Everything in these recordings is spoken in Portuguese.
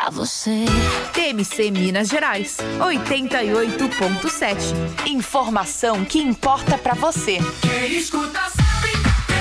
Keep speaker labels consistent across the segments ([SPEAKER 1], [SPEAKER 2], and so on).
[SPEAKER 1] pra você.
[SPEAKER 2] TMC Minas Gerais, 88.7. Informação que importa pra você.
[SPEAKER 3] Quem escuta sabe.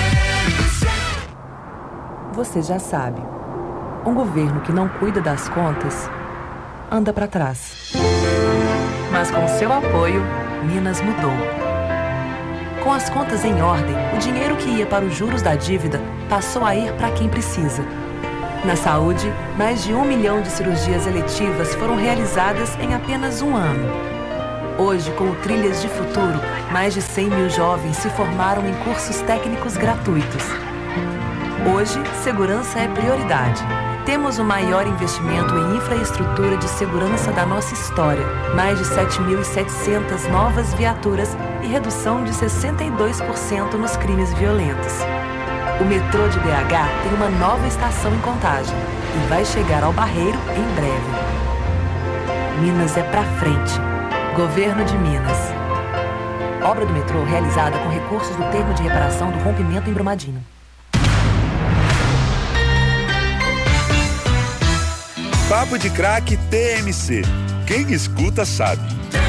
[SPEAKER 4] Você já sabe. Um governo que não cuida das contas anda pra trás. Mas com seu apoio, Minas mudou. Com as contas em ordem, o dinheiro que ia para os juros da dívida passou a ir para quem precisa. Na saúde, mais de 1 milhão de cirurgias eletivas foram realizadas em apenas um ano. Hoje, com o Trilhas de Futuro, mais de 100 mil jovens se formaram em cursos técnicos gratuitos. Hoje, segurança é prioridade. Temos o maior investimento em infraestrutura de segurança da nossa história. Mais de 7.700 novas viaturas e redução de 62% nos crimes violentos. O metrô de BH tem uma nova estação em Contagem e vai chegar ao Barreiro em breve. Minas é pra frente. Governo de Minas. Obra do metrô realizada com recursos do termo de reparação do rompimento em Brumadinho.
[SPEAKER 5] Papo de Craque TMC. Quem escuta sabe.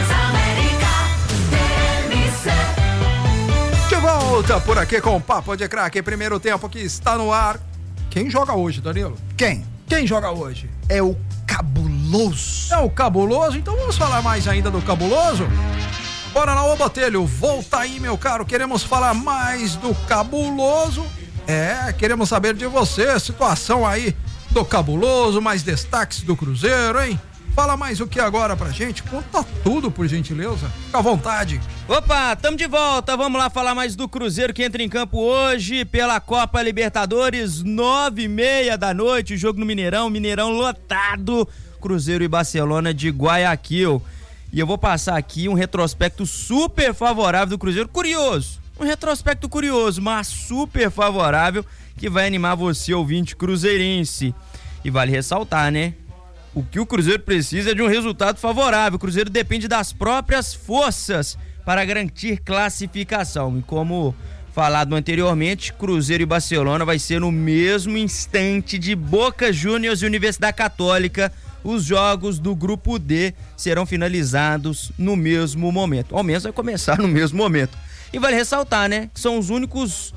[SPEAKER 6] De volta por aqui com o Papo de Craque. Primeiro tempo que está no ar. Quem joga hoje, Danilo?
[SPEAKER 7] Quem joga hoje? É o Cabuloso.
[SPEAKER 6] É o Cabuloso? Então vamos falar mais ainda do Cabuloso? Bora lá, ô Botelho. Volta aí, meu caro. Queremos falar mais do Cabuloso. Queremos saber de você. A situação aí do Cabuloso, mais destaques do Cruzeiro, hein? Fala mais o que agora pra gente? Conta tudo, por gentileza. Fica à vontade.
[SPEAKER 8] Opa, tamo de volta. Vamos lá falar mais do Cruzeiro que entra em campo hoje pela Copa Libertadores, 9h30 da noite, o jogo no Mineirão lotado, Cruzeiro e Barcelona de Guayaquil. E eu vou passar aqui um retrospecto super favorável do Cruzeiro, um retrospecto curioso, mas super favorável, que vai animar você, ouvinte cruzeirense. E vale ressaltar, né? O que o Cruzeiro precisa é de um resultado favorável. O Cruzeiro depende das próprias forças para garantir classificação. E como falado anteriormente, Cruzeiro e Barcelona vai ser no mesmo instante de Boca Juniors e Universidade Católica. Os jogos do Grupo D serão finalizados no mesmo momento. Ao menos vai começar no mesmo momento. E vale ressaltar, né? Que são os únicos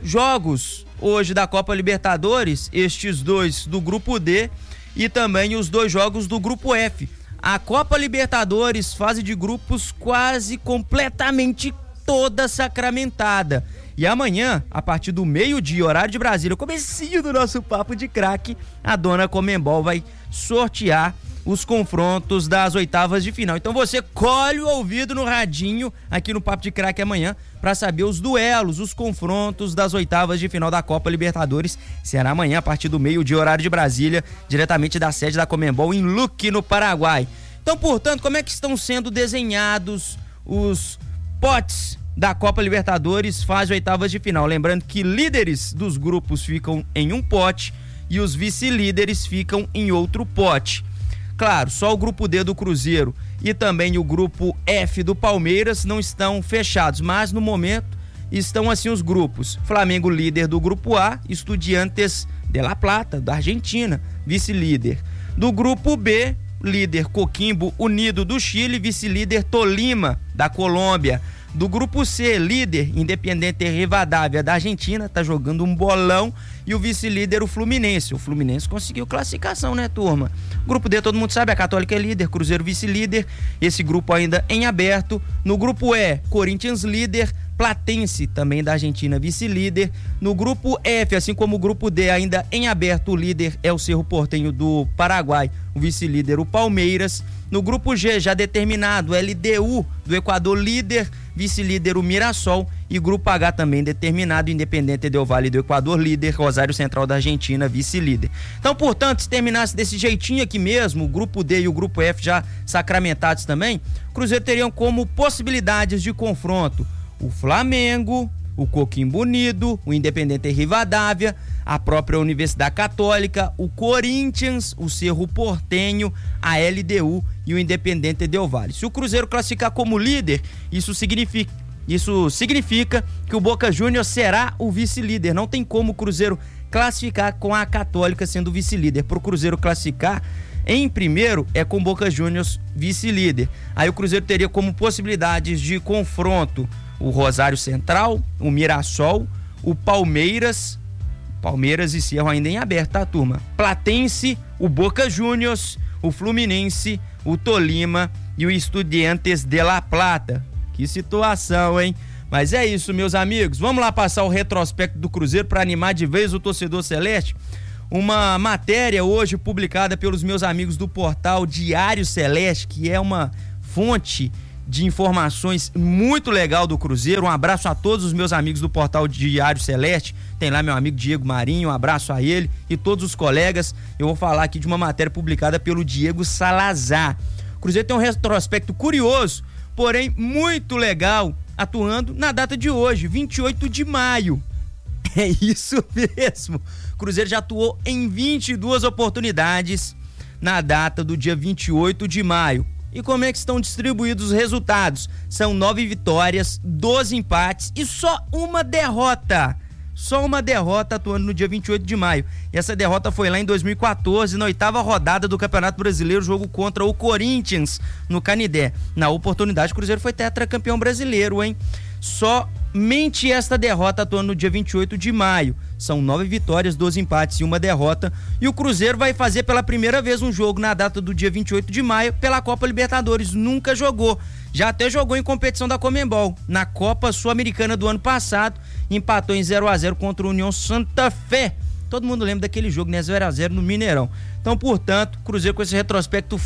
[SPEAKER 8] jogos hoje da Copa Libertadores, estes dois do Grupo D e também os 2 jogos do Grupo F. A Copa Libertadores, fase de grupos quase completamente toda sacramentada. E amanhã, a partir do meio-dia, horário de Brasília, comecinho do nosso Papo de Craque, a dona Conmebol vai sortear os confrontos das oitavas de final. Então você colhe o ouvido no radinho aqui no Papo de Craque amanhã para saber os duelos, os confrontos das oitavas de final da Copa Libertadores. Será amanhã a partir do meio-dia, horário de Brasília, diretamente da sede da Conmebol em Luque, no Paraguai. Então, portanto, como é que estão sendo desenhados os potes da Copa Libertadores fase oitavas de final? Lembrando que líderes dos grupos ficam em um pote e os vice-líderes ficam em outro pote. Claro, só o grupo D do Cruzeiro e também o grupo F do Palmeiras não estão fechados, mas no momento estão assim os grupos: Flamengo líder do grupo A, Estudiantes de La Plata, da Argentina, vice-líder. Do grupo B, líder Coquimbo Unido do Chile, vice-líder Tolima da Colômbia. Do grupo C, líder Independiente Rivadavia da Argentina, tá jogando um bolão, e o vice-líder o Fluminense. O Fluminense conseguiu classificação, né, turma? Grupo D, todo mundo sabe, a Católica é líder, Cruzeiro vice-líder, esse grupo ainda em aberto. No grupo E, Corinthians líder, Platense, também da Argentina, vice-líder. No grupo F, assim como o grupo D, ainda em aberto, o líder é o Cerro Porteño do Paraguai, o vice-líder o Palmeiras. No grupo G, já determinado, LDU do Equador líder, vice-líder o Mirassol, e grupo H também determinado, Independente Del Valle do Equador líder, Rosário Central da Argentina vice-líder. Então, portanto, se terminasse desse jeitinho aqui mesmo, o grupo D e o grupo F já sacramentados também, o Cruzeiro teriam como possibilidades de confronto o Flamengo, o Coquimbo Unido, o Independente Rivadavia, a própria Universidade Católica, o Corinthians, o Cerro Porteño, a LDU e o Independente Del Valle. Se o Cruzeiro classificar como líder, isso significa que o Boca Juniors será o vice-líder. Não tem como o Cruzeiro classificar com a Católica sendo vice-líder. Para o Cruzeiro classificar, Em primeiro é com Boca Juniors vice-líder. Aí o Cruzeiro teria como possibilidades de confronto o Rosário Central, o Mirassol, o Palmeiras e Cerro ainda em aberto, tá, turma? Platense, o Boca Juniors, o Fluminense, o Tolima e o Estudiantes de La Plata. Que situação, hein? Mas é isso, meus amigos. Vamos lá passar o retrospecto do Cruzeiro para animar de vez o torcedor celeste. Uma matéria hoje publicada pelos meus amigos do portal Diário Celeste, que é uma fonte de informações muito legal do Cruzeiro. Um abraço a todos os meus amigos do portal Diário Celeste. Tem lá meu amigo Diego Marinho, um abraço a ele e todos os colegas. Eu vou falar aqui de uma matéria publicada pelo Diego Salazar. O Cruzeiro tem um retrospecto curioso, porém muito legal, atuando na data de hoje, 28 de maio. É isso mesmo. O Cruzeiro já atuou em 22 oportunidades na data do dia 28 de maio. E como é que estão distribuídos os resultados? São 9 vitórias, 12 empates e só uma derrota. Só uma derrota atuando no dia 28 de maio. E essa derrota foi lá em 2014, na 8ª rodada do Campeonato Brasileiro, jogo contra o Corinthians, no Canidé. Na oportunidade, o Cruzeiro foi tetracampeão brasileiro, hein? Somente esta derrota atuando no dia 28 de maio. São 9 vitórias, 12 empates e uma derrota. E o Cruzeiro vai fazer pela primeira vez um jogo na data do dia 28 de maio pela Copa Libertadores. Nunca jogou. Já até jogou em competição da Conmebol. Na Copa Sul-Americana do ano passado, empatou em 0-0 contra o União Santa Fé. Todo mundo lembra daquele jogo, né? 0-0 no Mineirão. Então, portanto, Cruzeiro com esse retrospecto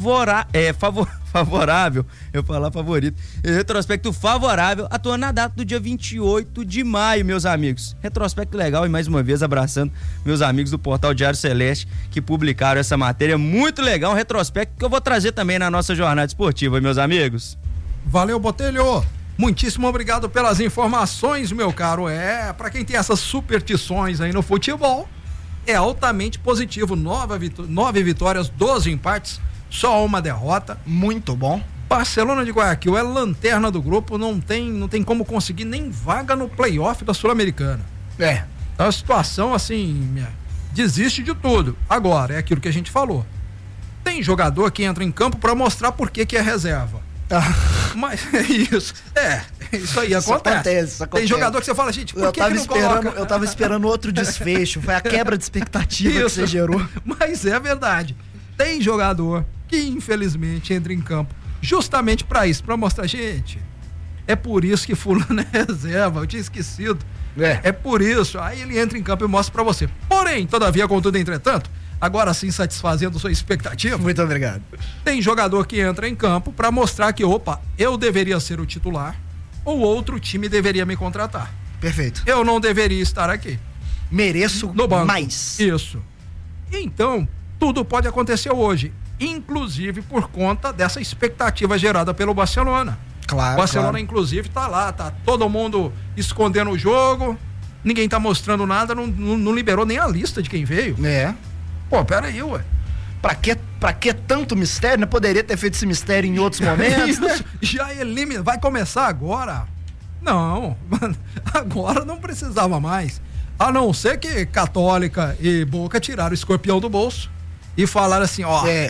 [SPEAKER 8] favorável, eu falar favorito, retrospecto favorável, atuando na data do dia 28 de maio, meus amigos. Retrospecto legal e mais uma vez abraçando meus amigos do portal Diário Celeste que publicaram essa matéria muito legal, um retrospecto que eu vou trazer também na nossa jornada esportiva, meus amigos.
[SPEAKER 6] Valeu, Botelho. Muitíssimo obrigado pelas informações, meu caro. Pra quem tem essas superstições aí no futebol, é altamente positivo. 9 vitórias, 12 empates, só uma derrota.
[SPEAKER 7] Muito bom.
[SPEAKER 6] Barcelona de Guayaquil é lanterna do grupo, não tem como conseguir nem vaga no playoff da Sul-Americana. É uma situação assim, desiste de tudo. Agora, é aquilo que a gente falou. Tem jogador que entra em campo pra mostrar por que é reserva. Mas é isso. Isso aí acontece. Tem jogador que você fala, gente, por que não coloca?
[SPEAKER 7] Eu tava esperando outro desfecho. Foi a quebra de expectativa que você gerou.
[SPEAKER 6] Mas é verdade. Tem jogador que infelizmente entra em campo justamente pra isso, pra mostrar, gente, é por isso que fulano é reserva, eu tinha esquecido. É por isso. Aí ele entra em campo e mostra pra você. Porém, todavia, contudo, entretanto, agora sim satisfazendo sua expectativa.
[SPEAKER 7] Muito obrigado.
[SPEAKER 6] Tem jogador que entra em campo pra mostrar que, eu deveria ser o titular ou outro time deveria me contratar.
[SPEAKER 7] Perfeito.
[SPEAKER 6] Eu não deveria estar aqui.
[SPEAKER 7] Mereço
[SPEAKER 6] no banco.
[SPEAKER 7] Mais.
[SPEAKER 6] Isso. Então, tudo pode acontecer hoje, inclusive por conta dessa expectativa gerada pelo Barcelona.
[SPEAKER 7] Claro.
[SPEAKER 6] O Barcelona,
[SPEAKER 7] claro.
[SPEAKER 6] Inclusive, tá lá, tá todo mundo escondendo o jogo, ninguém tá mostrando nada, não liberou nem a lista de quem veio. Pera aí, ué.
[SPEAKER 7] Pra que tanto mistério, né? Poderia ter feito esse mistério em outros momentos, né?
[SPEAKER 6] Já elimina, vai começar agora? Não, agora não precisava mais. A não ser que Católica e Boca tiraram o escorpião do bolso e falaram assim,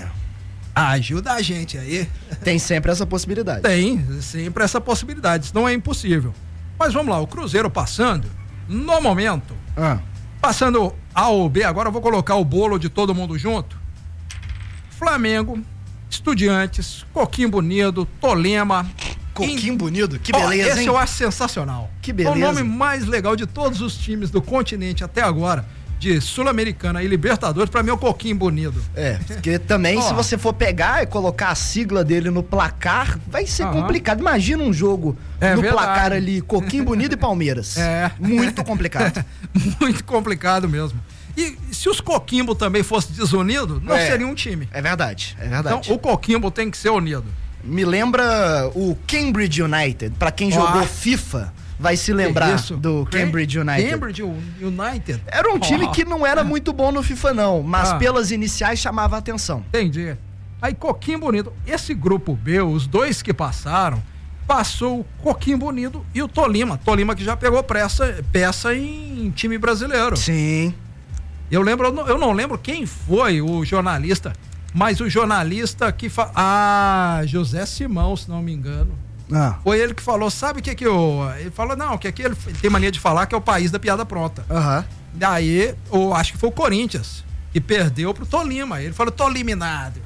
[SPEAKER 6] ajuda a gente aí.
[SPEAKER 7] Tem sempre essa possibilidade.
[SPEAKER 6] Tem sempre essa possibilidade, isso não é impossível. Mas vamos lá, o Cruzeiro passando, no momento, passando A ou B, agora eu vou colocar o bolo de todo mundo junto. Flamengo, Estudiantes, Coquimbo Bonito, Tolima.
[SPEAKER 7] Coquimbo Bonito, que beleza,
[SPEAKER 6] esse
[SPEAKER 7] hein?
[SPEAKER 6] eu acho sensacional.
[SPEAKER 7] Que beleza.
[SPEAKER 6] É o nome mais legal de todos os times do continente até agora, de Sul-Americana e Libertadores, pra mim é o Coquimbo Bonito.
[SPEAKER 7] Porque também se você for pegar e colocar a sigla dele no placar, vai ser complicado. Imagina um jogo no placar ali, Coquimbo Bonito e Palmeiras. Muito complicado.
[SPEAKER 6] Muito complicado mesmo. E se os Coquimbo também fossem desunidos, não seria um time.
[SPEAKER 7] É verdade, é verdade.
[SPEAKER 6] Então o Coquimbo tem que ser unido.
[SPEAKER 7] Me lembra o Cambridge United, pra quem jogou FIFA, vai se lembrar do Cambridge United.
[SPEAKER 6] Cambridge United?
[SPEAKER 7] Era um time que não era muito bom no FIFA não, mas pelas iniciais chamava a atenção.
[SPEAKER 6] Entendi. Aí Coquimbo Bonito, esse grupo B, os dois que passaram, passou o Coquimbo Bonito e o Tolima. Tolima que já pegou peça em time brasileiro.
[SPEAKER 7] Sim.
[SPEAKER 6] Eu não lembro quem foi o jornalista Mas o jornalista que José Simão, se não me engano. Foi ele que falou, sabe o que ele falou, não, que aqui ele tem mania de falar que é o país da piada pronta. Daí, acho que foi o Corinthians que perdeu pro Tolima. Ele falou, tô eliminado.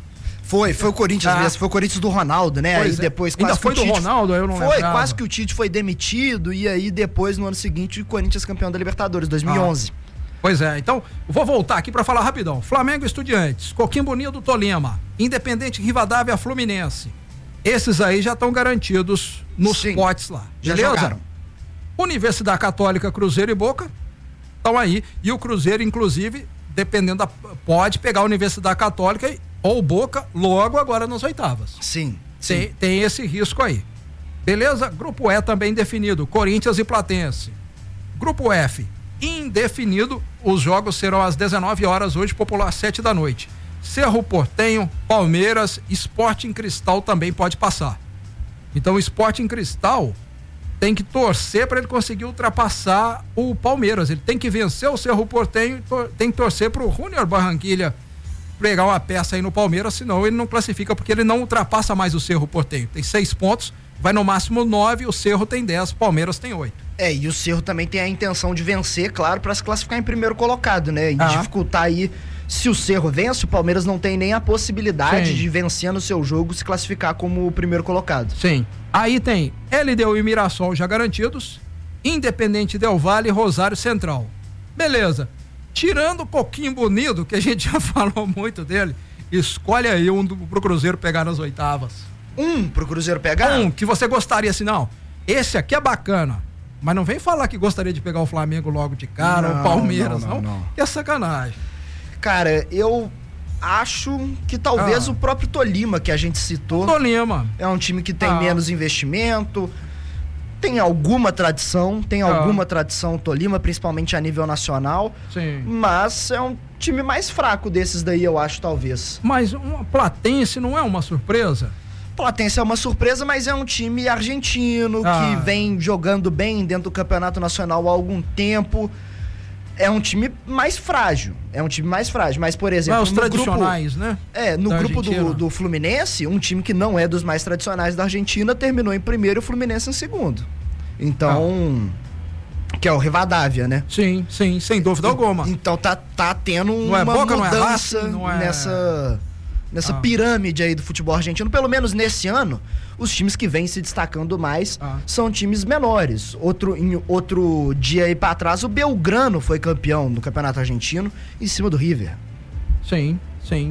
[SPEAKER 7] Foi o Corinthians mesmo, foi o Corinthians do Ronaldo, né? Aí depois quase
[SPEAKER 6] ainda foi do Ronaldo, eu não lembrava.
[SPEAKER 7] Quase que o Tite foi demitido e aí depois, no ano seguinte, o Corinthians campeão da Libertadores, 2011.
[SPEAKER 6] Pois é, então, vou voltar aqui pra falar rapidão. Flamengo e Estudiantes, Coquimbo Unido Tolima, Independente Rivadavia Fluminense. Esses aí já estão garantidos nos potes lá.
[SPEAKER 7] Já jogaram.
[SPEAKER 6] Universidade Católica, Cruzeiro e Boca estão aí. E o Cruzeiro, inclusive, dependendo pode pegar a Universidade Católica ou Boca logo agora nas oitavas.
[SPEAKER 7] Sim.
[SPEAKER 6] Tem esse risco aí. Beleza? Grupo E também definido, Corinthians e Platense. Grupo F, indefinido, os jogos serão às 19 horas hoje, Popular 7 da noite. Cerro Porteño, Palmeiras, Sporting Cristal também pode passar. Então o Sporting Cristal tem que torcer para ele conseguir ultrapassar o Palmeiras. Ele tem que vencer o Cerro Porteño, tem que torcer para o Junior Barranquilla pegar uma peça aí no Palmeiras, senão ele não classifica, porque ele não ultrapassa mais o Cerro Porteño. Tem 6 pontos, vai no máximo 9, o Cerro tem 10, o Palmeiras tem 8.
[SPEAKER 7] E o Cerro também tem a intenção de vencer, claro, para se classificar em primeiro colocado, né? E dificultar aí, se o Cerro vence, o Palmeiras não tem nem a possibilidade de vencer no seu jogo, se classificar como o primeiro colocado.
[SPEAKER 6] Sim. Aí tem LDU e Mirassol já garantidos, Independente Del Valle e Rosário Central. Beleza. Tirando o Coquimbo Unido, que a gente já falou muito dele, escolhe aí pro Cruzeiro pegar nas oitavas.
[SPEAKER 7] Pro Cruzeiro pegar?
[SPEAKER 6] Que você gostaria, assim, não, esse aqui é bacana, mas não vem falar que gostaria de pegar o Flamengo logo de cara, ou o Palmeiras, não. Que é sacanagem.
[SPEAKER 7] Cara, eu acho que talvez o próprio Tolima, que a gente citou.
[SPEAKER 6] Tolima.
[SPEAKER 7] É um time que tem menos investimento, tem alguma tradição, Tolima, principalmente a nível nacional.
[SPEAKER 6] Sim.
[SPEAKER 7] Mas é um time mais fraco desses daí, eu acho, talvez.
[SPEAKER 6] Mas uma Platense não é uma surpresa?
[SPEAKER 7] Platense é uma surpresa, mas é um time argentino que vem jogando bem dentro do Campeonato Nacional há algum tempo. É um time mais frágil. Mas, por exemplo,
[SPEAKER 6] os tradicionais, né?
[SPEAKER 7] No grupo do Fluminense, um time que não é dos mais tradicionais da Argentina terminou em primeiro e o Fluminense em segundo. Então, que é o Rivadavia, né?
[SPEAKER 6] Sim, sem dúvida alguma.
[SPEAKER 7] Então tá tendo uma mudança nessa pirâmide aí do futebol argentino. Pelo menos nesse ano, os times que vêm se destacando mais são times menores. Em outro dia aí pra trás, o Belgrano foi campeão do Campeonato Argentino em cima do River.
[SPEAKER 6] Sim.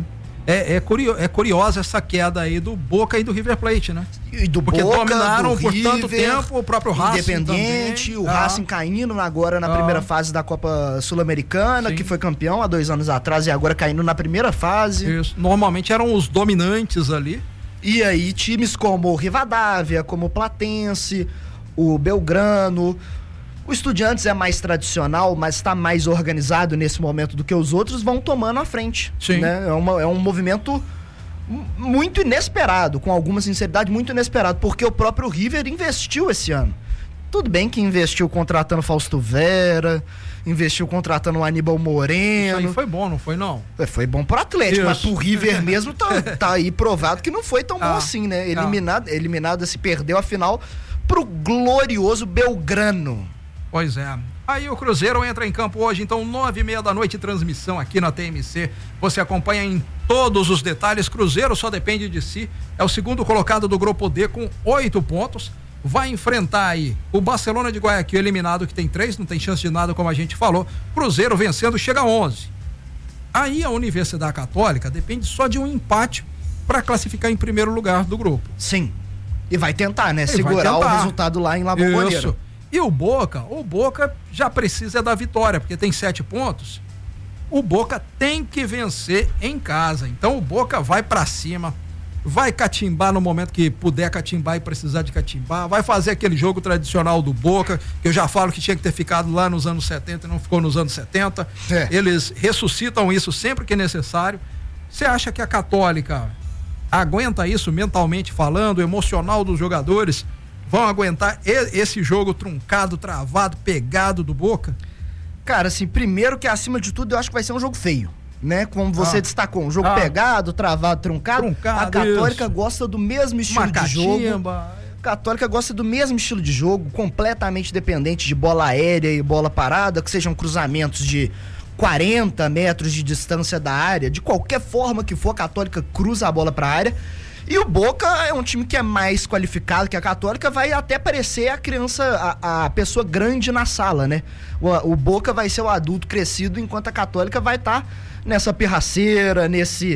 [SPEAKER 6] É curiosa essa queda aí do Boca e do River Plate, né?
[SPEAKER 7] E do
[SPEAKER 6] Porque
[SPEAKER 7] Boca,
[SPEAKER 6] dominaram
[SPEAKER 7] do
[SPEAKER 6] por
[SPEAKER 7] River,
[SPEAKER 6] tanto tempo o próprio Racing
[SPEAKER 7] Independiente, o Racing caindo agora na primeira fase da Copa Sul-Americana, que foi campeão há 2 anos atrás e agora caindo na primeira fase.
[SPEAKER 6] Isso. Normalmente eram os dominantes ali.
[SPEAKER 7] E aí times como o Rivadavia, como o Platense, o Belgrano, o Estudiantes é mais tradicional, mas está mais organizado nesse momento do que os outros, vão tomando a frente.
[SPEAKER 6] Sim.
[SPEAKER 7] Né? É um movimento muito inesperado, com alguma sinceridade, muito inesperado, porque o próprio River investiu esse ano. Tudo bem que investiu contratando Fausto Vera, investiu contratando o Aníbal Moreno.
[SPEAKER 6] Isso aí foi bom, não foi não?
[SPEAKER 7] Foi bom pro Atlético, mas pro River mesmo tá aí provado que não foi tão bom assim, né? Eliminado, se perdeu a final pro glorioso Belgrano.
[SPEAKER 6] Pois é. Aí o Cruzeiro entra em campo hoje, então 9h30 da noite, transmissão aqui na TMC. Você acompanha em todos os detalhes. Cruzeiro só depende de si. É o segundo colocado do Grupo D com 8 pontos. Vai enfrentar aí o Barcelona de Guayaquil eliminado, que tem 3, não tem chance de nada, como a gente falou. Cruzeiro vencendo, chega a 11. Aí a Universidade Católica depende só de um empate para classificar em primeiro lugar do grupo.
[SPEAKER 7] Sim. E vai tentar, né? Segurar o resultado lá em La Bombonera.
[SPEAKER 6] Isso. E o Boca já precisa da vitória, porque tem 7 pontos. O Boca tem que vencer em casa. Então o Boca vai pra cima, vai catimbar no momento que puder catimbar e precisar de catimbar, vai fazer aquele jogo tradicional do Boca, que eu já falo que tinha que ter ficado lá nos anos 70 e não ficou nos anos 70. Eles ressuscitam isso sempre que é necessário. Você acha que a Católica aguenta isso mentalmente falando, emocional dos jogadores? Vão aguentar esse jogo truncado, travado, pegado do Boca?
[SPEAKER 7] Cara, assim, primeiro que acima de tudo eu acho que vai ser um jogo feio. né? Como você destacou, um jogo pegado, travado, truncado. A Católica gosta do mesmo estilo de jogo. A Católica gosta do mesmo estilo de jogo, completamente dependente de bola aérea e bola parada, que sejam cruzamentos de 40 metros de distância da área. De qualquer forma que for, a Católica cruza a bola para a área. E o Boca é um time que é mais qualificado que a Católica, vai até parecer a criança, a pessoa grande na sala, né? O Boca vai ser o adulto crescido, enquanto a Católica vai estar nessa pirraceira,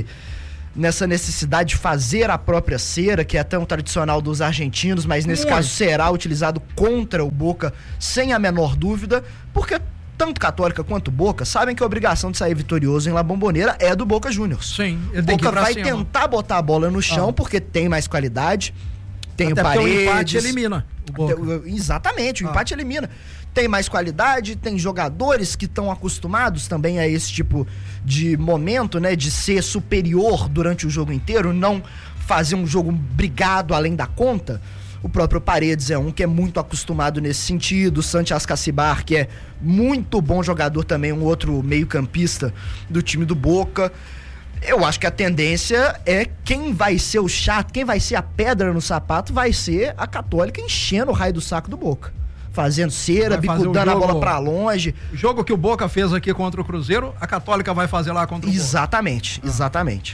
[SPEAKER 7] nessa necessidade de fazer a própria cera, que é tão tradicional dos argentinos, mas nesse caso será utilizado contra o Boca sem a menor dúvida, porque tanto Católica quanto Boca sabem que a obrigação de sair vitorioso em La Bombonera é do Boca Juniors.
[SPEAKER 6] Sim,
[SPEAKER 7] o Boca vai tentar botar a bola no chão porque tem mais qualidade, tem
[SPEAKER 6] até
[SPEAKER 7] o Paredes.
[SPEAKER 6] O empate elimina o Boca.
[SPEAKER 7] Exatamente, o empate elimina. Tem mais qualidade, tem jogadores que estão acostumados também a esse tipo de momento, né? De ser superior durante o jogo inteiro, não fazer um jogo brigado além da conta. O próprio Paredes é um que é muito acostumado nesse sentido. O Santiago Cacibar, que é muito bom jogador também, um outro meio-campista do time do Boca. Eu acho que a tendência é quem vai ser o chato, quem vai ser a pedra no sapato, vai ser a Católica enchendo o raio do saco do Boca. Fazendo cera, bicudando a bola pra longe.
[SPEAKER 6] O jogo que o Boca fez aqui contra o Cruzeiro, a Católica vai fazer lá contra o Boca.
[SPEAKER 7] Exatamente.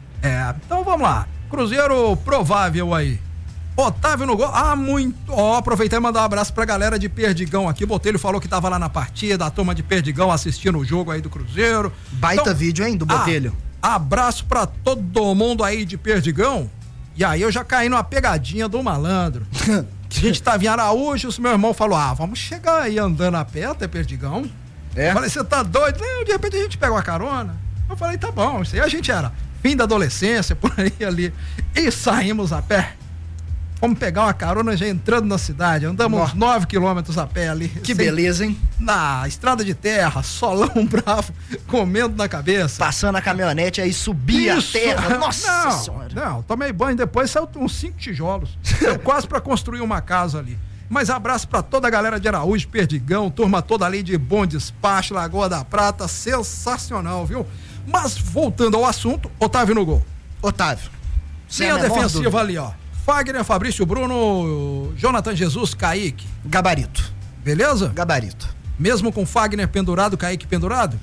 [SPEAKER 6] Então vamos lá. Cruzeiro provável aí. Otávio no gol. Muito. Aproveitei e mandar um abraço pra galera de Perdigão aqui. Botelho falou que tava lá na partida, a turma de Perdigão assistindo o jogo aí do Cruzeiro.
[SPEAKER 7] Baita vídeo, hein, do Botelho.
[SPEAKER 6] Abraço pra todo mundo aí de Perdigão. E aí eu já caí numa pegadinha do malandro. A gente tava em Araújo, meu irmão falou: vamos chegar aí andando a pé até Perdigão. Eu falei: você tá doido? De repente a gente pega uma carona. Eu falei: tá bom, isso aí a gente era fim da adolescência, por aí ali. E saímos a pé. Vamos pegar uma carona já entrando na cidade. Andamos uns 9 quilômetros a pé ali.
[SPEAKER 7] Que beleza, hein?
[SPEAKER 6] Na estrada de terra, solão bravo, comendo na cabeça.
[SPEAKER 7] Passando a caminhonete, aí subia a terra. Nossa senhora.
[SPEAKER 6] Não, tomei banho depois, saiu uns 5 tijolos. Quase pra construir uma casa ali. Mas abraço pra toda a galera de Araújo, Perdigão, turma toda ali de Bom Despacho, Lagoa da Prata. Sensacional, viu? Mas voltando ao assunto, Otávio no gol.
[SPEAKER 7] Otávio.
[SPEAKER 6] Linha defensiva ali, ó. Fagner, Fabrício Bruno, Jonathan Jesus, Kaique.
[SPEAKER 7] Gabarito.
[SPEAKER 6] Beleza?
[SPEAKER 7] Gabarito.
[SPEAKER 6] Mesmo com Fagner pendurado, Kaique pendurado?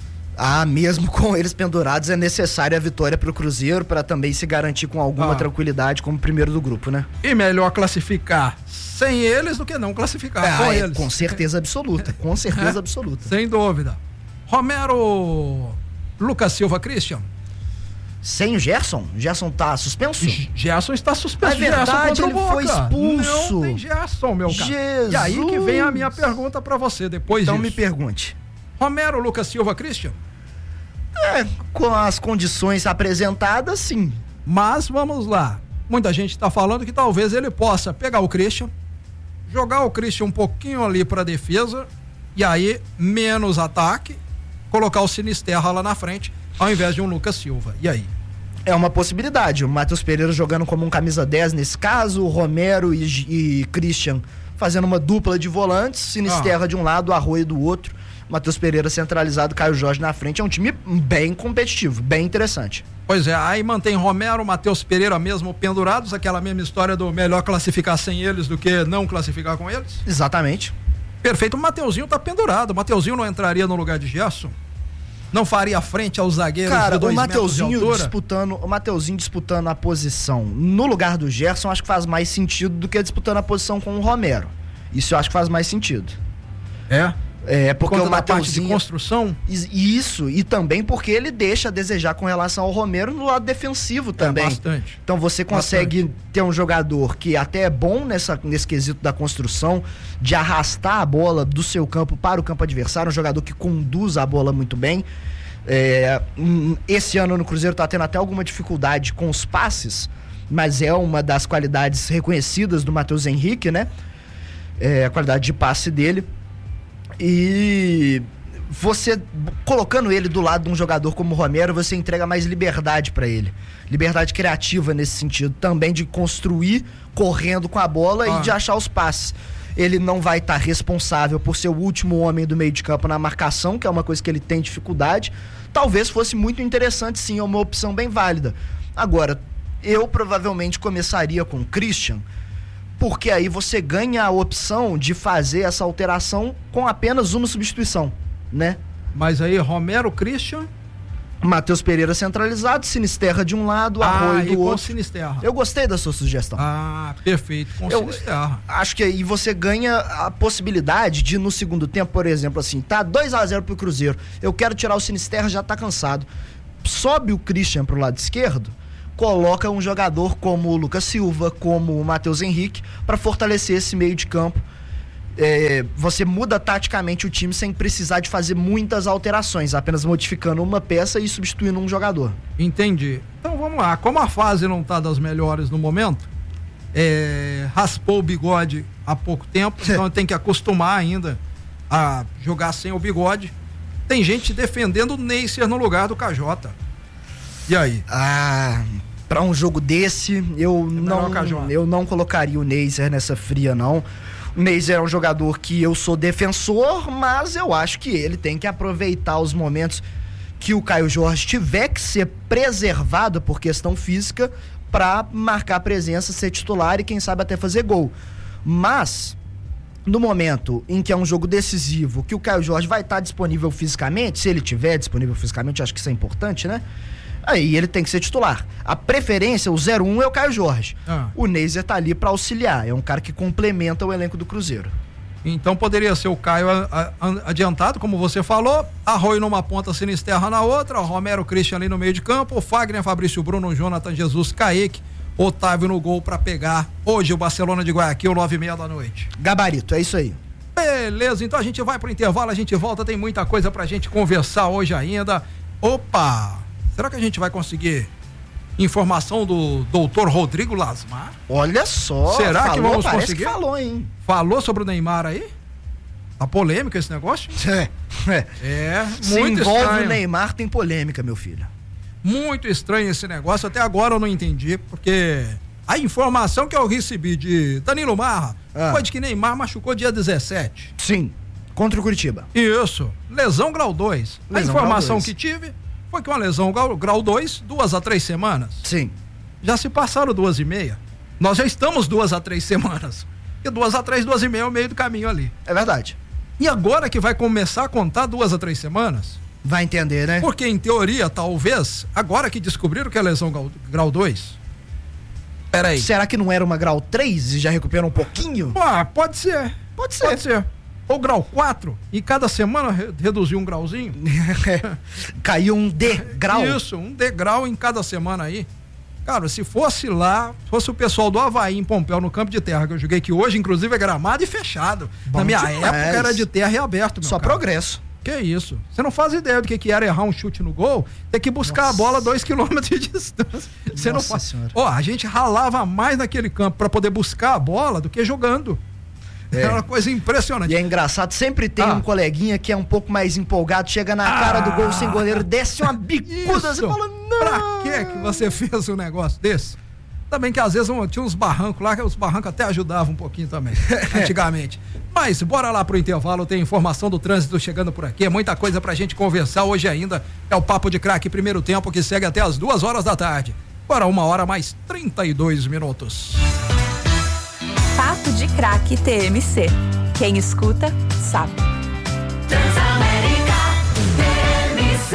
[SPEAKER 7] Mesmo com eles pendurados, é necessária a vitória pro Cruzeiro para também se garantir com alguma tranquilidade como primeiro do grupo, né?
[SPEAKER 6] E melhor classificar sem eles do que não classificar com eles.
[SPEAKER 7] Com certeza absoluta, com certeza absoluta.
[SPEAKER 6] Sem dúvida. Romero, Lucas Silva, Christian.
[SPEAKER 7] Sem o Gerson? Gerson tá suspenso?
[SPEAKER 6] Gerson está suspenso.
[SPEAKER 7] É verdade, ele foi expulso.
[SPEAKER 6] Não tem Gerson, meu cara.
[SPEAKER 7] Jesus.
[SPEAKER 6] E aí que vem a minha pergunta pra você depois
[SPEAKER 7] então
[SPEAKER 6] disso.
[SPEAKER 7] Me pergunte.
[SPEAKER 6] Romero, Lucas Silva, Christian?
[SPEAKER 7] Com as condições apresentadas, sim.
[SPEAKER 6] Mas vamos lá. Muita gente tá falando que talvez ele possa pegar o Christian, jogar o Christian um pouquinho ali pra defesa, e aí menos ataque, colocar o Sinisterra lá na frente, ao invés de um Lucas Silva. E aí?
[SPEAKER 7] É uma possibilidade. O Matheus Pereira jogando como um camisa 10 nesse caso, o Romero e Christian fazendo uma dupla de volantes, Sinisterra de um lado, Arroio do outro, Matheus Pereira centralizado, Caio Jorge na frente. É um time bem competitivo, bem interessante.
[SPEAKER 6] Pois é, aí mantém Romero, Matheus Pereira mesmo pendurados, aquela mesma história do melhor classificar sem eles do que não classificar com eles?
[SPEAKER 7] Exatamente.
[SPEAKER 6] Perfeito, o Mateuzinho tá pendurado. O Mateuzinho não entraria no lugar de Gerson? Não faria frente aos zagueiros de 2 metros de altura?
[SPEAKER 7] O Mateuzinho disputando a posição no lugar do Gerson, acho que faz mais sentido do que disputando a posição com o Romero. Isso eu acho que faz mais sentido. Porque o Mateuzinho, parte de
[SPEAKER 6] construção?
[SPEAKER 7] Isso, e também porque ele deixa a desejar com relação ao Romero no lado defensivo também.
[SPEAKER 6] Bastante.
[SPEAKER 7] Então você consegue ter um jogador que até é bom nesse quesito da construção, de arrastar a bola do seu campo para o campo adversário, um jogador que conduz a bola muito bem. Esse ano no Cruzeiro tá tendo até alguma dificuldade com os passes, mas é uma das qualidades reconhecidas do Matheus Henrique, né? A qualidade de passe dele. E você, colocando ele do lado de um jogador como o Romero, você entrega mais liberdade para ele. Liberdade criativa nesse sentido, também de construir correndo com a bola e de achar os passes. ele não vai estar responsável por ser o último homem do meio de campo na marcação, que é uma coisa que ele tem dificuldade. Talvez fosse muito interessante, sim, é uma opção bem válida. Agora, eu provavelmente começaria com o Christian, porque aí você ganha a opção de fazer essa alteração com apenas uma substituição, né?
[SPEAKER 6] Mas aí, Romero, Christian...
[SPEAKER 7] Matheus Pereira centralizado, Sinisterra de um lado, Arroio do outro.
[SPEAKER 6] Sinisterra.
[SPEAKER 7] Eu gostei da sua sugestão.
[SPEAKER 6] Perfeito, com Sinisterra.
[SPEAKER 7] Acho que aí você ganha a possibilidade de, no segundo tempo, por exemplo, assim, tá 2-0 pro Cruzeiro, eu quero tirar o Sinisterra, já tá cansado. Sobe o Christian pro lado esquerdo, coloca um jogador como o Lucas Silva, como o Matheus Henrique, para fortalecer esse meio de campo. Você muda taticamente o time sem precisar de fazer muitas alterações, apenas modificando uma peça e substituindo um jogador.
[SPEAKER 6] Entendi. Então vamos lá, como a fase não tá das melhores no momento, raspou o bigode há pouco tempo, então tem que acostumar ainda a jogar sem o bigode. Tem gente defendendo o Neisser no lugar do KJ. E aí?
[SPEAKER 7] Para um jogo desse, eu não colocaria o Neisser nessa fria, não. O Neisser é um jogador que eu sou defensor, mas eu acho que ele tem que aproveitar os momentos que o Caio Jorge tiver que ser preservado por questão física para marcar presença, ser titular e quem sabe até fazer gol. Mas, no momento em que é um jogo decisivo, que o Caio Jorge vai estar disponível fisicamente, se ele tiver disponível fisicamente, acho que isso é importante, né? Aí ele tem que ser titular. A preferência, o 0-1 é o Caio Jorge. O Neisser tá ali pra auxiliar. É um cara que complementa o elenco do Cruzeiro.
[SPEAKER 6] Então poderia ser o Caio adiantado, como você falou, Arroio numa ponta, Sinisterra na outra, o Romero, Christian ali no meio de campo, o Fagner, Fabrício Bruno, Jonathan Jesus, Kaique, Otávio no gol pra pegar hoje o Barcelona de Guayaquil, 9h30 da noite.
[SPEAKER 7] Gabarito, é isso aí.
[SPEAKER 6] Beleza, então a gente vai pro intervalo, a gente volta, tem muita coisa pra gente conversar hoje ainda. Opa! Será que a gente vai conseguir informação do doutor Rodrigo Lasmar?
[SPEAKER 7] Olha só.
[SPEAKER 6] Será que vamos conseguir?
[SPEAKER 7] Que falou, hein?
[SPEAKER 6] Falou sobre o Neymar aí? Tá polêmico esse negócio?
[SPEAKER 7] Muito Se envolve
[SPEAKER 6] estranho.
[SPEAKER 7] O Neymar, tem polêmica, meu filho.
[SPEAKER 6] Muito estranho esse negócio, até agora eu não entendi, porque a informação que eu recebi de Danilo Marra foi de que Neymar machucou dia 17.
[SPEAKER 7] Sim, contra o Curitiba.
[SPEAKER 6] Isso, lesão grau 2. A informação que tive foi que uma lesão grau 2, 2 a 3 semanas.
[SPEAKER 7] Sim.
[SPEAKER 6] Já se passaram 2,5. Nós já estamos 2 a 3 semanas. E 2 a 3, 2,5 é o meio do caminho ali.
[SPEAKER 7] É verdade.
[SPEAKER 6] E agora que vai começar a contar 2 a 3 semanas?
[SPEAKER 7] Vai entender, né?
[SPEAKER 6] Porque em teoria, talvez, agora que descobriram que é lesão grau 2. Peraí.
[SPEAKER 7] Será que não era uma grau 3 e já recupera um pouquinho?
[SPEAKER 6] Pode ser. Pode ser. Ou grau 4, e cada semana reduziu um grauzinho.
[SPEAKER 7] Caiu um degrau.
[SPEAKER 6] Isso, um degrau em cada semana aí. Cara, se fosse o pessoal do Avaí em Pompéu, no campo de terra que eu joguei, que hoje inclusive é gramado e fechado. Na minha época era de terra e aberto, meu
[SPEAKER 7] Só
[SPEAKER 6] cara.
[SPEAKER 7] Progresso.
[SPEAKER 6] Que isso? Você não faz ideia do que era errar um chute no gol, ter que buscar a bola 2 quilômetros de distância. Você não faz. A gente ralava mais naquele campo para poder buscar a bola do que jogando. É uma coisa impressionante.
[SPEAKER 7] E é engraçado, sempre tem um coleguinha que é um pouco mais empolgado, chega na cara do gol sem goleiro, desce uma bicuda, você fala, não!
[SPEAKER 6] Pra que você fez um negócio desse? Também que às vezes tinha uns barrancos lá, que os barrancos até ajudavam um pouquinho também, antigamente. Mas bora lá pro intervalo, tem informação do trânsito chegando por aqui, é muita coisa pra gente conversar hoje ainda. É o Papo de Craque primeiro tempo, que segue até as 2 horas da tarde. Agora 1h mais 32 minutos.
[SPEAKER 2] Papo de Craque TMC. Quem escuta, sabe.
[SPEAKER 3] Transamérica TMC.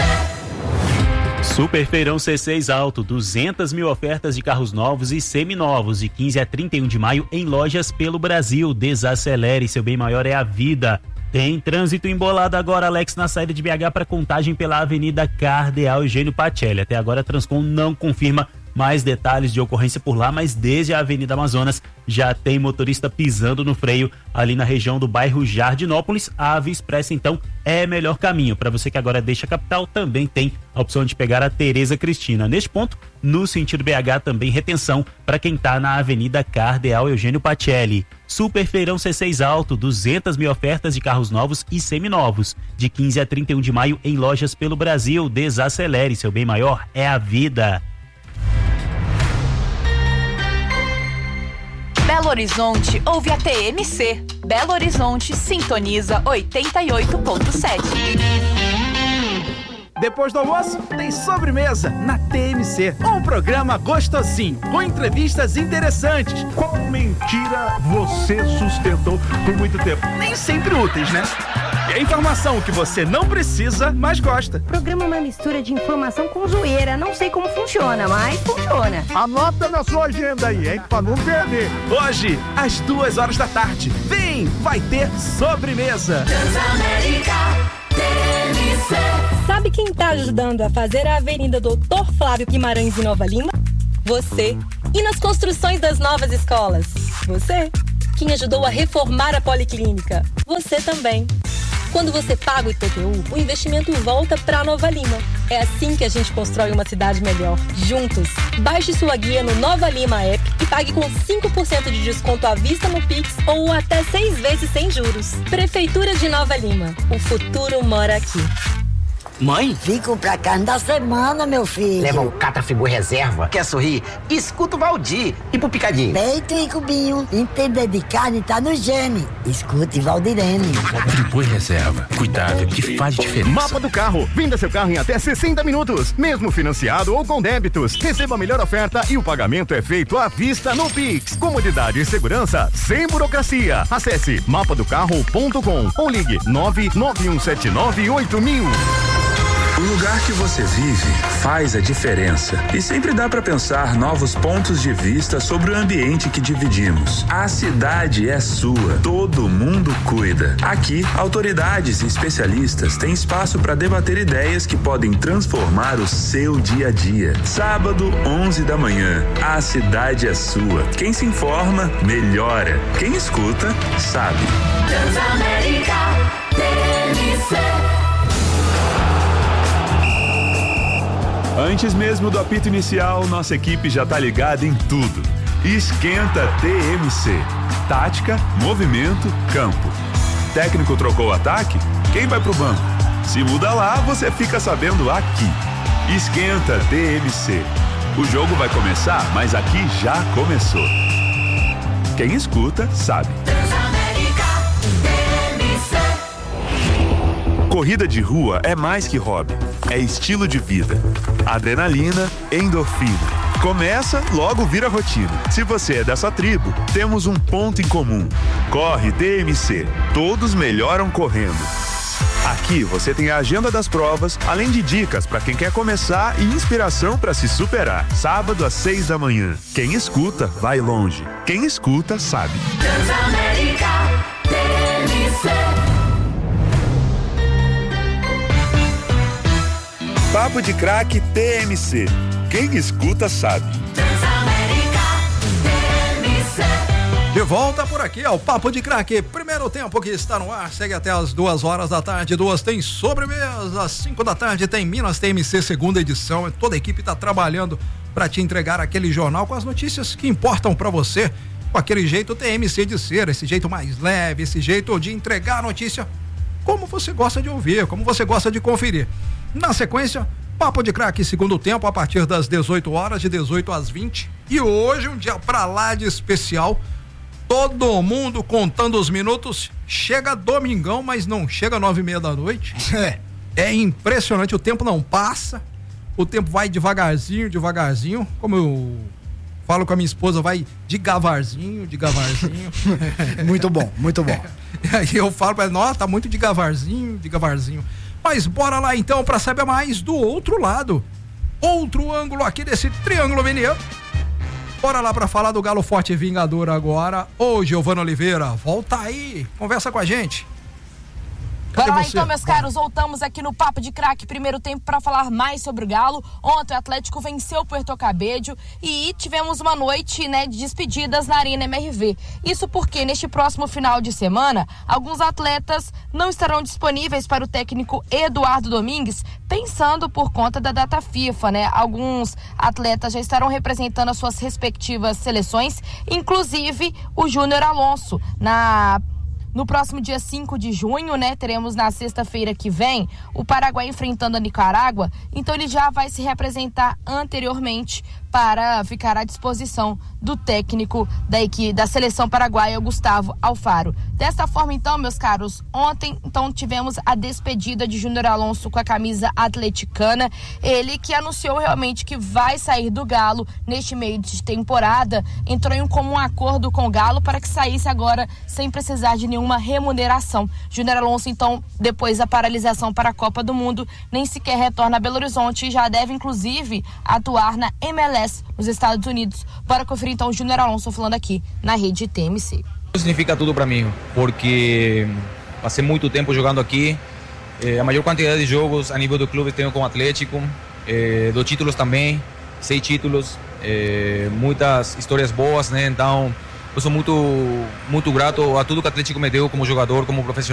[SPEAKER 1] Super Feirão C6 Alto, 200 mil ofertas de carros novos e seminovos, de 15 a 31 de maio em lojas pelo Brasil. Desacelere, seu bem maior é a vida. Tem trânsito embolado agora, Alex, na saída de BH para Contagem pela Avenida Cardeal Eugênio Pacelli. Até agora a Transcom não confirma mais detalhes de ocorrência por lá, mas desde a Avenida Amazonas já tem motorista pisando no freio ali na região do bairro Jardinópolis. A Via Expressa, então, é melhor caminho. Para você que agora deixa a capital, também tem a opção de pegar a Tereza Cristina. Neste ponto, no sentido BH, também retenção para quem tá na Avenida Cardeal Eugênio Pacelli. Super Feirão C6 Alto, 200 mil ofertas de carros novos e seminovos, de 15 a 31 de maio em lojas pelo Brasil. Desacelere, seu bem maior é a vida.
[SPEAKER 2] Belo Horizonte, ouve a TMC. Belo Horizonte sintoniza 88.7.
[SPEAKER 9] Depois do almoço, tem sobremesa na TMC. Um programa gostosinho, com entrevistas interessantes.
[SPEAKER 5] Qual mentira você sustentou por muito tempo?
[SPEAKER 9] Nem sempre úteis, né? E a informação que você não precisa, mas gosta.
[SPEAKER 10] O programa é uma mistura de informação com zoeira. Não sei como funciona, mas funciona.
[SPEAKER 5] Anota na sua agenda aí, hein? Pra não perder.
[SPEAKER 9] Hoje, às 2h da tarde. Vem, vai ter sobremesa.
[SPEAKER 3] Transamérica TMC.
[SPEAKER 11] Sabe quem tá ajudando a fazer a Avenida Doutor Flávio Guimarães em Nova Lima? Você. E nas construções das novas escolas? Você. Quem ajudou a reformar a Policlínica? Você também. Quando você paga o IPTU, o investimento volta para Nova Lima. É assim que a gente constrói uma cidade melhor. Juntos. Baixe sua guia no Nova Lima App e pague com 5% de desconto à vista no Pix ou até 6 vezes sem juros. Prefeitura de Nova Lima. O futuro mora aqui.
[SPEAKER 12] Mãe?
[SPEAKER 13] Fico pra carne da semana, meu filho.
[SPEAKER 12] Leva o Catrafigor Reserva. Quer sorrir? Escuta o Valdir. E pro Picadinho?
[SPEAKER 13] Peito e cubinho. Entender de carne tá no gene. Escute Valdirene.
[SPEAKER 14] Friboi Reserva. Cuidado que faz diferença.
[SPEAKER 15] Mapa do carro. Venda seu carro em até 60 minutos. Mesmo financiado ou com débitos. Receba a melhor oferta e o pagamento é feito à vista no Pix. Comodidade e segurança sem burocracia. Acesse mapadocarro.com ou ligue 991798000.
[SPEAKER 16] O lugar que você vive faz a diferença. E sempre dá para pensar novos pontos de vista sobre o ambiente que dividimos. A cidade é sua. Todo mundo cuida. Aqui, autoridades e especialistas têm espaço para debater ideias que podem transformar o seu dia a dia. Sábado, 11 da manhã. A cidade é sua. Quem se informa, melhora. Quem escuta, sabe.
[SPEAKER 3] Transamérica TMC.
[SPEAKER 5] Antes mesmo do apito inicial, nossa equipe já tá ligada em tudo. Esquenta TMC. Tática, movimento, campo. Técnico trocou o ataque? Quem vai pro banco? Se muda lá, você fica sabendo aqui. Esquenta TMC. O jogo vai começar, mas aqui já começou. Quem escuta, sabe. Corrida de rua é mais que hobby, é estilo de vida. Adrenalina, endorfina. Começa, logo vira rotina. Se você é dessa tribo, temos um ponto em comum. Corre TMC. Todos melhoram correndo. Aqui você tem a agenda das provas, além de dicas para quem quer começar e inspiração para se superar. Sábado às 6 da manhã. Quem escuta, vai longe. Quem escuta, sabe.
[SPEAKER 3] Transamérica TMC.
[SPEAKER 5] Papo de Craque TMC. Quem escuta sabe.
[SPEAKER 3] Transamérica TMC.
[SPEAKER 6] De volta por aqui ao Papo de Craque. Primeiro tempo que está no ar, segue até as 2h da tarde. 2 tem sobremesa, às 5 da tarde tem Minas TMC, segunda edição. Toda a equipe está trabalhando para te entregar aquele jornal com as notícias que importam para você. Com aquele jeito TMC de ser, esse jeito mais leve, esse jeito de entregar a notícia como você gosta de ouvir, como você gosta de conferir. Na sequência, Papo de Craque, segundo tempo, a partir das 18 horas, de 18 às 20. E hoje, um dia pra lá de especial. Todo mundo contando os minutos. Chega domingão, mas não chega 9h30 da noite. É impressionante, o tempo não passa. O tempo vai devagarzinho, devagarzinho. Como eu falo com a minha esposa, vai de gavarzinho, de gavarzinho.
[SPEAKER 7] Muito bom, muito bom.
[SPEAKER 6] E aí eu falo pra ela, nossa, tá muito de gavarzinho, de gavarzinho. Mas bora lá então para saber mais do outro lado. Outro ângulo aqui desse triângulo mineiro. Bora lá para falar do Galo Forte e Vingador agora. Ô, Giovana Oliveira, volta aí, conversa com a gente.
[SPEAKER 17] Bora lá então, meus caros, voltamos aqui no Papo de Craque, primeiro tempo, para falar mais sobre o Galo. Ontem o Atlético venceu o Puerto Cabello e tivemos uma noite, né, de despedidas na Arena MRV. Isso porque neste próximo final de semana, alguns atletas não estarão disponíveis para o técnico Eduardo Domingues, pensando por conta da data FIFA, né? Alguns atletas já estarão representando as suas respectivas seleções, inclusive o Júnior Alonso. No próximo dia 5 de junho, né, teremos na sexta-feira que vem o Paraguai enfrentando a Nicarágua, então ele já vai se representar anteriormente para ficar à disposição do técnico da seleção paraguaia, Gustavo Alfaro. Desta forma, então, meus caros, ontem então tivemos a despedida de Júnior Alonso com a camisa atleticana. Ele que anunciou realmente que vai sair do Galo neste meio de temporada, entrou em um comum acordo com o Galo para que saísse agora sem precisar de nenhuma remuneração. Júnior Alonso, então, depois da paralisação para a Copa do Mundo, nem sequer retorna a Belo Horizonte e já deve, inclusive, atuar na MLS nos Estados Unidos. Bora conferir então o Júnior Alonso falando aqui na rede TMC.
[SPEAKER 18] Significa tudo para mim, porque passei muito tempo jogando aqui, a maior quantidade de jogos a nível do clube tenho com o Atlético, dos títulos também, 6 títulos, muitas histórias boas, né? Então eu sou muito grato a tudo que o Atlético me deu como jogador, como profissional.